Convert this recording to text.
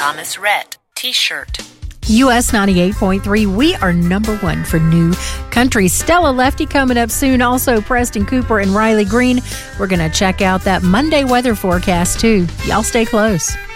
Thomas Rhett T-shirt. US 98.3, we are number one for new country. Stella Lefty coming up soon. Also, Preston Cooper and Riley Green. We're going to check out that Monday weather forecast, too. Y'all stay close.